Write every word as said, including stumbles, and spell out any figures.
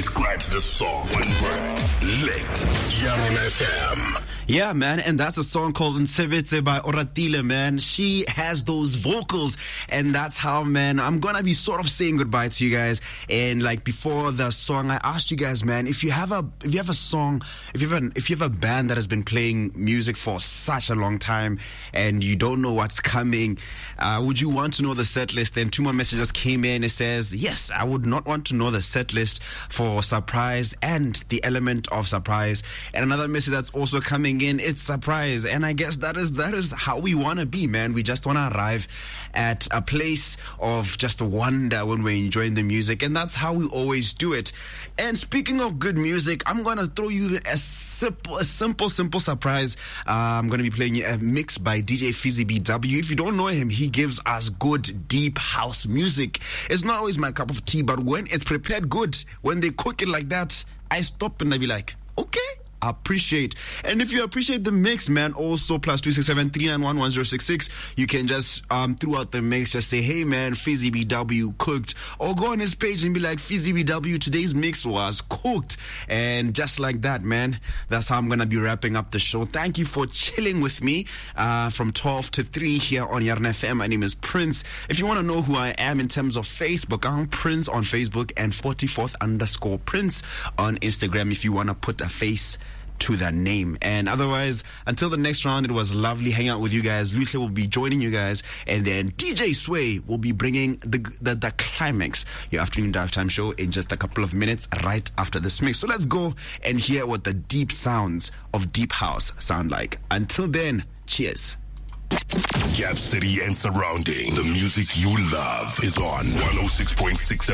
describes the song. One word. Lit. Yarn F M. Yeah, man, and that's a song called Nsebetse by Oratile, man. She has those vocals, and that's how, man, I'm gonna be sort of saying goodbye to you guys. And like before the song, I asked you guys, man, if you have a if you have a song, if you have a, if you have a band that has been playing music for such a long time, and you don't know what's coming, uh, would you want to know the set list? And two more messages came in. It says, yes, I would not want to know the set list for Surprise and the element of surprise. And another message that's also coming in, it's surprise. And I guess that is that is how we want to be, man. We just want to arrive at a place of just wonder when we're enjoying the music, and that's how we always do it. And speaking of good music, I'm going to throw you a simple, a simple, simple surprise. Uh, I'm going to be playing you a mix by D J Fizzy B W. If you don't know him, he gives us good, deep house music. It's not always my cup of tea, but when it's prepared good, when they cook it like that, I stop and I be like, okay, appreciate. And if you appreciate the mix, man, also plus two six seven three nine one one zero six six, you can just um throughout the mix just say, hey man, Fizzy B W cooked, or go on his page and be like, Fizzy B W, today's mix was cooked. And just like that, man, that's how I'm gonna be wrapping up the show. Thank you for chilling with me uh from twelve to three here on Yarn F M. My name is Prince. If you want to know who I am in terms of Facebook, I'm Prince on Facebook and forty-fourth underscore Prince on Instagram if you want to put a face to the name. And otherwise, until the next round, it was lovely hanging out with you guys. Luthe will be joining you guys, and then D J Sway will be bringing the, the the climax, your afternoon drive time show, in just a couple of minutes right after this mix. So let's go and hear what the deep sounds of deep house sound like. Until then, cheers. Gap City and surrounding. The music you love is on one oh six point six